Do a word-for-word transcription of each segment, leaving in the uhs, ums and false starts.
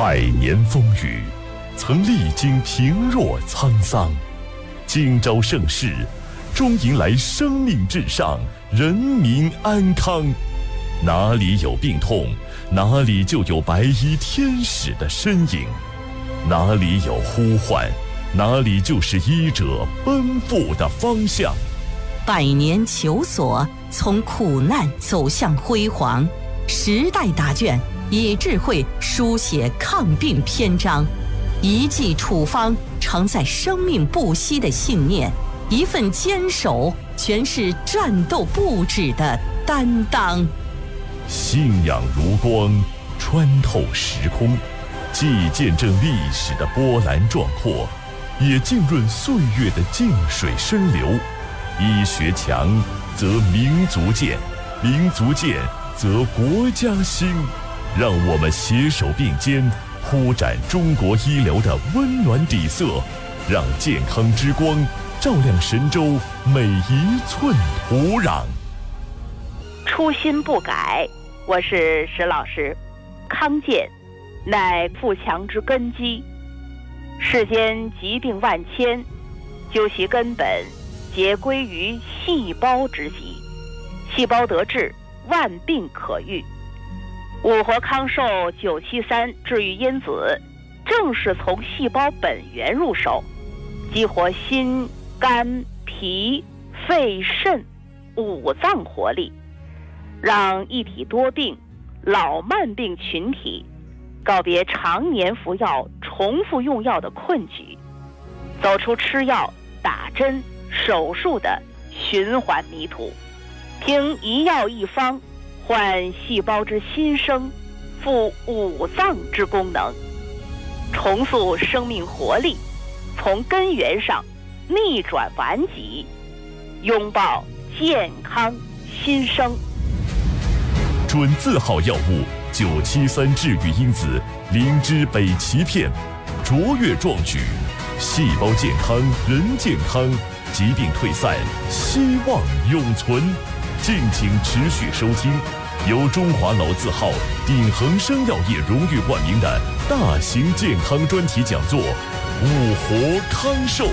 百年风雨，曾历经平若沧桑，今朝盛世，终迎来生命至上，人民安康。哪里有病痛，哪里就有白衣天使的身影；哪里有呼唤，哪里就是医者奔赴的方向。 百年求索，从苦难走向辉煌。时代答卷，以智慧书写抗病篇章。一剂处方，承载生命不息的信念；一份坚守，全是战斗不止的担当。 信仰如光，穿透时空，既见证历史的波澜壮阔，也浸润岁月的静水深流。医学强，则民族健；民族健，则国家兴。让我们携手并肩，铺展中国医疗的温暖底色，让健康之光照亮神州每一寸土壤。 初心不改，我是石老师。康健乃富强之根基，世间疾病万千，究其根本，皆归于细胞之疾。细胞得治，万病可愈。五活康寿九七三治愈因子，正是从细胞本源入手，激活心、肝、脾、肺、肾五脏活力，让一体多病、老慢病群体告别常年服药、重复用药的困局，走出吃药、打针、手术的循环迷途。凭一药一方，唤细胞之新生，复五脏之功能，重塑生命活力，从根源上逆转顽疾，拥抱健康新生。 准字号药物九七三治愈因子灵芝北芪片，卓越壮举，细胞健康人健康，疾病退散，希望永存。敬请持续收听由中华老字号鼎恒生药业荣誉冠名的大型健康专题讲座《五活康寿》。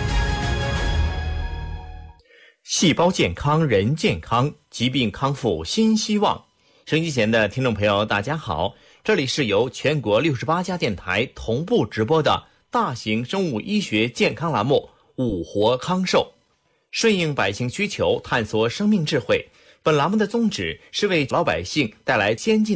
细胞健康人健康，疾病康复新希望。收音机前的听众朋友大家好，这里是由全国六十八家电台同步直播的大型生物医学健康栏目《五活康寿》，顺应百姓需求，探索生命智慧。本栏目的宗旨是为老百姓带来先进